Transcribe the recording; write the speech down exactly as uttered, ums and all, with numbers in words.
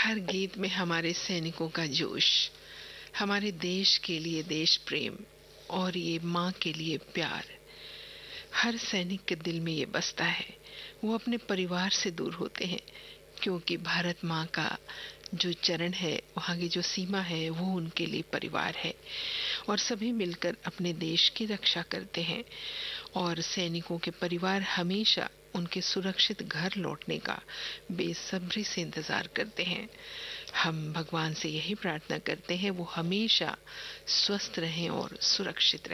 हर गीत में हमारे सैनिकों का जोश, हमारे देश के लिए देश प्रेम और ये माँ के लिए प्यार हर सैनिक के दिल में ये बसता है। वो अपने परिवार से दूर होते हैं क्योंकि भारत माँ का जो चरण है, वहाँ की जो सीमा है, वो उनके लिए परिवार है और सभी मिलकर अपने देश की रक्षा करते हैं और सैनिकों के परिवार हमेशा उनके सुरक्षित घर लौटने का बेसब्री से इंतजार करते हैं। हम भगवान से यही प्रार्थना करते हैं वो हमेशा स्वस्थ रहें और सुरक्षित रहें।